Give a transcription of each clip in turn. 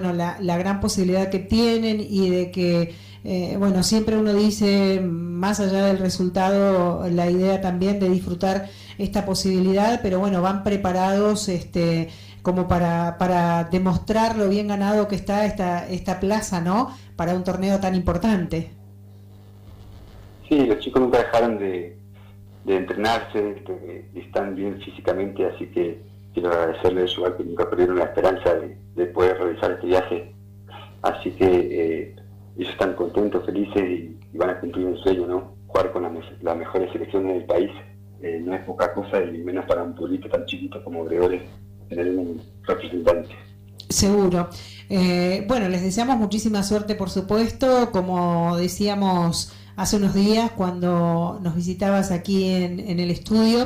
la gran posibilidad que tienen y de que, bueno, siempre uno dice, más allá del resultado, la idea también de disfrutar esta posibilidad, pero bueno, van preparados como para demostrar lo bien ganado que está esta plaza, ¿no? Para un torneo tan importante. Sí, los chicos nunca dejaron de entrenarse, están bien físicamente, así que quiero agradecerles igual que nunca perdieron la esperanza de poder realizar este viaje. Así que ellos están contentos, felices y van a cumplir un sueño, ¿no? Jugar con las mejores selecciones del país no es poca cosa, y menos para un pueblito tan chiquito como Gregores tener un representante. Seguro. Bueno, les deseamos muchísima suerte, por supuesto, como decíamos hace unos días cuando nos visitabas aquí en el estudio.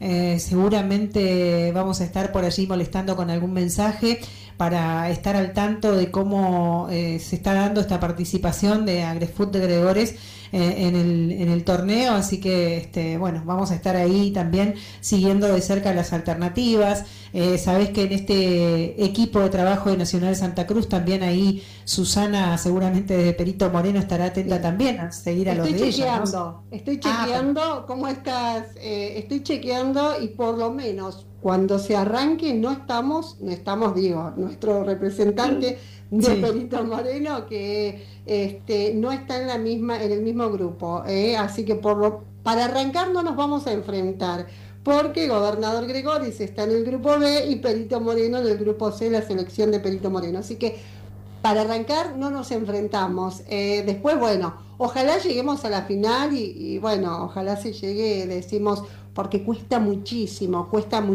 Seguramente vamos a estar por allí molestando con algún mensaje para estar al tanto de cómo se está dando esta participación de AgriFood de Gregores en el torneo, así que bueno, vamos a estar ahí también siguiendo de cerca las alternativas. Sabés que en este equipo de trabajo de Nacional Santa Cruz también ahí Susana, seguramente de Perito Moreno, estará atenta también a seguir a los de ella, ¿no? Estoy chequeando cómo estás, estoy chequeando, y por lo menos cuando se arranque no estamos, digo, nuestro representante de Perito Moreno, que no está en el mismo grupo, así que para arrancar no nos vamos a enfrentar, porque Gobernador Gregoris está en el grupo B y Perito Moreno en el grupo C, la selección de Perito Moreno, así que para arrancar no nos enfrentamos. Después, bueno, ojalá lleguemos a la final y bueno, ojalá se llegue, decimos, porque cuesta muchísimo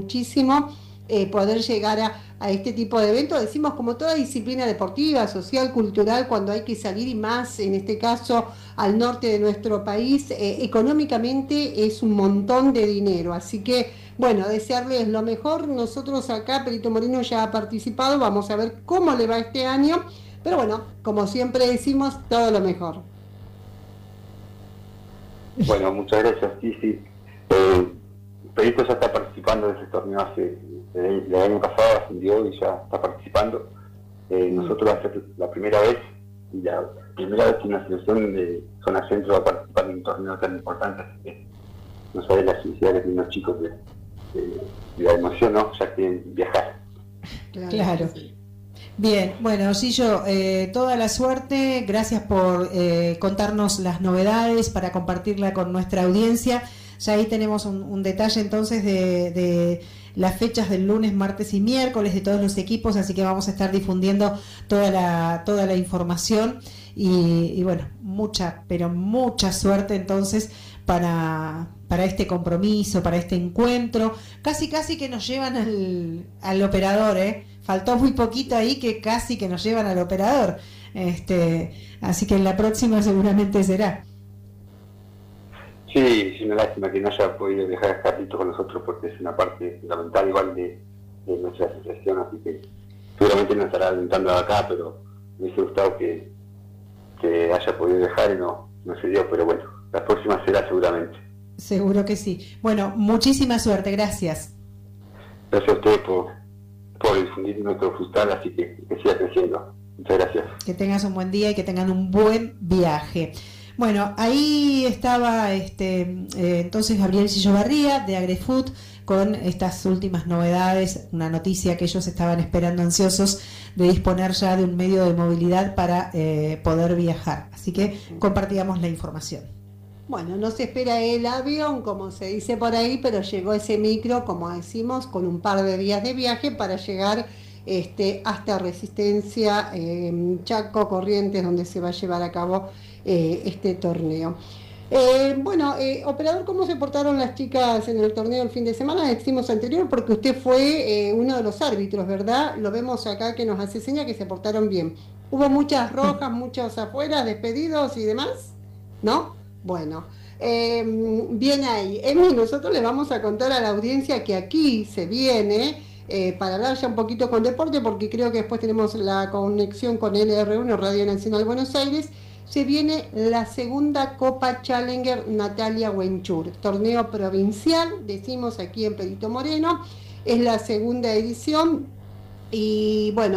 poder llegar a este tipo de eventos. Decimos, como toda disciplina deportiva, social, cultural, cuando hay que salir, y más en este caso al norte de nuestro país, económicamente es un montón de dinero, así que bueno, desearles lo mejor. Nosotros acá, Perito Moreno ya ha participado, vamos a ver cómo le va este año, pero bueno, como siempre decimos, todo lo mejor. Bueno, muchas gracias. Sí. Perito ya está participando de ese torneo el año pasado, ascendió y ya está participando. Nosotros va a ser la primera vez, y la primera vez que una selección de zona centro va a participar en un torneo tan importante, así que no sabés las felicidades de unos chicos de la emoción, ¿no? Ya quieren viajar. Claro. Bien, bueno, Sillo, toda la suerte, gracias por contarnos las novedades, para compartirla con nuestra audiencia. Ya ahí tenemos un detalle entonces de las fechas del lunes, martes y miércoles de todos los equipos, así que vamos a estar difundiendo toda la información y bueno, pero mucha suerte entonces para este compromiso, para este encuentro. Casi que nos llevan al operador, faltó muy poquito ahí, que casi que nos llevan al operador, así que en la próxima seguramente será. Sí, es una lástima que no haya podido dejar a Carlitos con nosotros, porque es una parte fundamental igual de nuestra asociación, así que seguramente nos estará alentando acá, pero me hubiese gustado que haya podido dejar y no se dio, pero bueno, la próxima será seguramente. Seguro que sí. Bueno, muchísima suerte, gracias. Gracias a ustedes por difundir nuestro futsal, así que siga creciendo. Muchas gracias. Que tengas un buen día y que tengan un buen viaje. Bueno, ahí estaba entonces Gabriel Sillobarría de AgriFood con estas últimas novedades, una noticia que ellos estaban esperando ansiosos, de disponer ya de un medio de movilidad para poder viajar. Así que compartíamos la información. Bueno, no se espera el avión, como se dice por ahí, pero llegó ese micro, como decimos, con un par de días de viaje para llegar hasta Resistencia, Chaco, Corrientes, donde se va a llevar a cabo este torneo. Operador, ¿cómo se portaron las chicas en el torneo el fin de semana? Decimos anterior, porque usted fue uno de los árbitros, ¿verdad? Lo vemos acá que nos hace seña que se portaron bien. ¿Hubo muchas rojas, muchos afuera, despedidos y demás? ¿No? Bueno, bien ahí. Nosotros les vamos a contar a la audiencia que aquí se viene, para hablar ya un poquito con deporte, porque creo que después tenemos la conexión con LR1, Radio Nacional Buenos Aires. Se viene la segunda Copa Challenger Natalia Wenchur, torneo provincial, decimos aquí en Perito Moreno, es la segunda edición y bueno,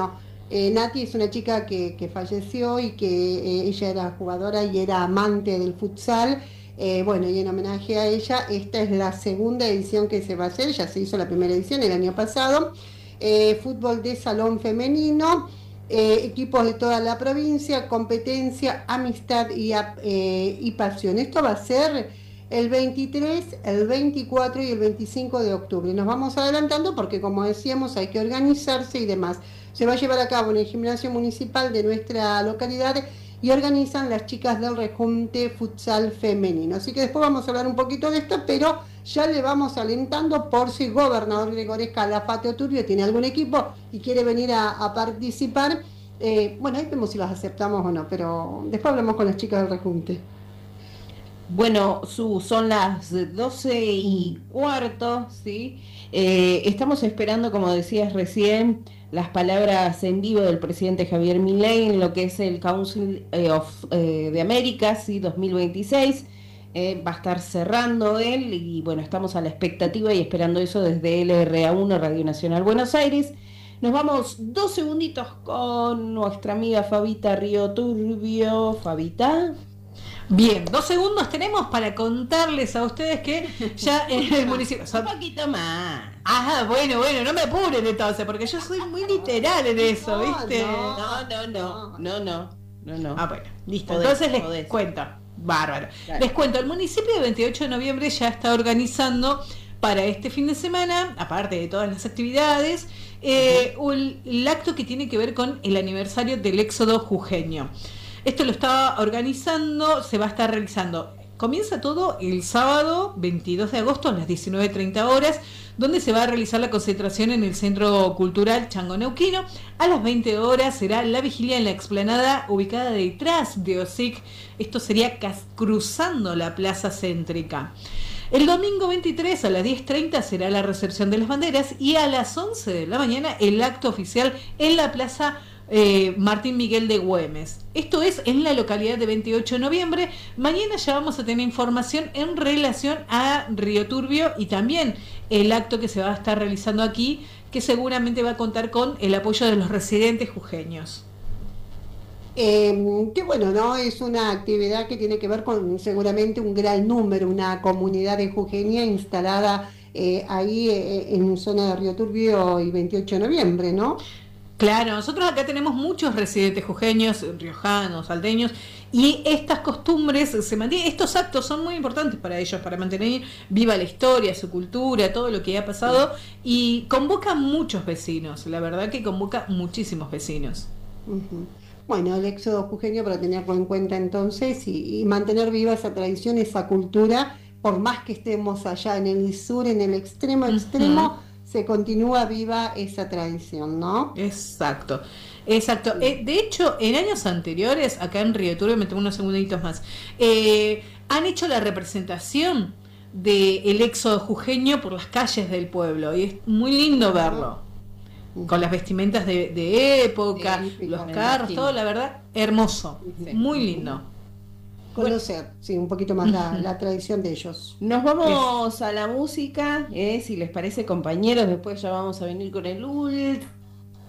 Nati es una chica que falleció y que ella era jugadora y era amante del futsal. Bueno, y en homenaje a ella, esta es la segunda edición que se va a hacer, ya se hizo la primera edición el año pasado. Fútbol de salón femenino, equipos de toda la provincia, competencia, amistad y pasión. Esto va a ser el 23, el 24 y el 25 de octubre. Nos vamos adelantando porque, como decíamos, hay que organizarse y demás. Se va a llevar a cabo en el gimnasio municipal de nuestra localidad y organizan las chicas del Rejunte Futsal Femenino. Así que después vamos a hablar un poquito de esto, pero ya le vamos alentando por si el gobernador Gregorio Calafate Turbio tiene algún equipo y quiere venir a participar. Bueno, ahí vemos si las aceptamos o no, pero después hablamos con las chicas del Rejunte. Bueno, son las 12:15, ¿sí? Estamos esperando, como decías recién, las palabras en vivo del presidente Javier Milei en lo que es el Council de América, ¿sí? 2026. Va a estar cerrando él y bueno, estamos a la expectativa y esperando eso desde LRA1, Radio Nacional Buenos Aires. Nos vamos 2 segunditos con nuestra amiga Fabita Río Turbio. Fabita. Bien, 2 segundos tenemos para contarles a ustedes que ya en el municipio... Un poquito más. Ah, bueno, no me apuren entonces, porque yo soy muy literal en eso, ¿viste? No. Ah, bueno, listo. Entonces les cuento. Bárbaro. Claro. Les cuento, el municipio de 28 de noviembre ya está organizando para este fin de semana, aparte de todas las actividades, el acto que tiene que ver con el aniversario del éxodo jujeño. Esto lo está organizando, se va a estar realizando. Comienza todo el sábado 22 de agosto a las 19:30 horas, donde se va a realizar la concentración en el Centro Cultural Chango Neuquino. A las 20 horas será la vigilia en la explanada ubicada detrás de OSIC. Esto sería cruzando la plaza céntrica. El domingo 23 a las 10:30 será la recepción de las banderas y a las 11 de la mañana el acto oficial en la plaza Martín Miguel de Güemes. Esto es en la localidad de 28 de noviembre. Mañana ya vamos a tener información en relación a Río Turbio y también el acto que se va a estar realizando aquí, que seguramente va a contar con el apoyo de los residentes jujeños. Qué bueno, ¿no? Es una actividad que tiene que ver con seguramente un gran número, una comunidad de jujeña instalada ahí en zona de Río Turbio y 28 de noviembre, ¿no? Claro, nosotros acá tenemos muchos residentes jujeños, riojanos, salteños, y estas costumbres se mantienen, estos actos son muy importantes para ellos, para mantener viva la historia, su cultura, todo lo que ha pasado, y convoca muchos vecinos, la verdad que convoca muchísimos vecinos. Uh-huh. Bueno, el éxodo jujeño para tenerlo en cuenta entonces y mantener viva esa tradición, esa cultura, por más que estemos allá en el sur, en el extremo, se continúa viva esa tradición, ¿no? Exacto. De hecho, en años anteriores, acá en Río Turbio, me tomo unos segunditos más, han hecho la representación del éxodo jujeño por las calles del pueblo y es muy lindo verlo. Con las vestimentas de época, los carros, todo, la verdad, hermoso, muy lindo. Conocer, sí, un poquito más la tradición de ellos. Nos vamos a la música, si les parece, compañeros, después ya vamos a venir con el último